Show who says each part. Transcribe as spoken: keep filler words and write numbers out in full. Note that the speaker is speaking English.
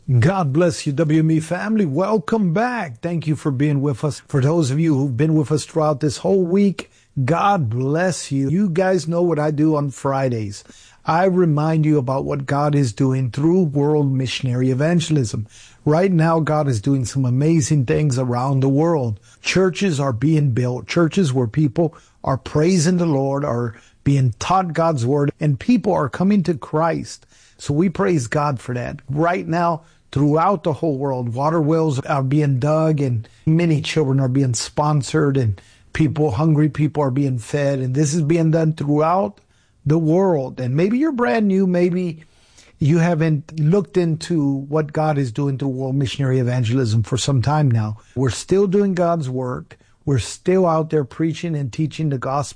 Speaker 1: God bless you, W M E family. Welcome back. Thank you for being with us. For those of you who've been with us throughout this whole week, God bless you. You guys know what I do on Fridays. I remind you about what God is doing through world missionary evangelism. Right now, God is doing some amazing things around the world. Churches are being built, churches where people are praising the Lord, are being taught God's word, and people are coming to Christ. So we praise God for that. Right now, throughout the whole world, water wells are being dug and many children are being sponsored and people, hungry people are being fed. And this is being done throughout the world. And maybe you're brand new. Maybe you haven't looked into what God is doing through world missionary evangelism for some time now. We're still doing God's work. We're still out there preaching and teaching the gospel